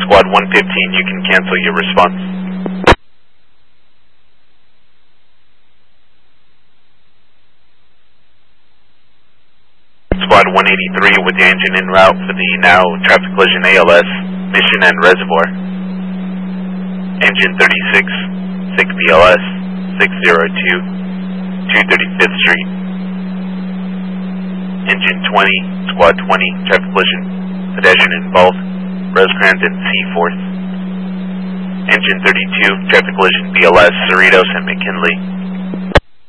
Squad 115, you can cancel your response. Squad 183 with the engine en route for the now traffic collision ALS, Mission and Reservoir. Engine 36, 6 BLS, 602, 235th Street. Engine 20, Squad 20, traffic collision, pedestrian involved, Rosecrans and Seaforth. Engine 32, traffic collision BLS, Cerritos and McKinley.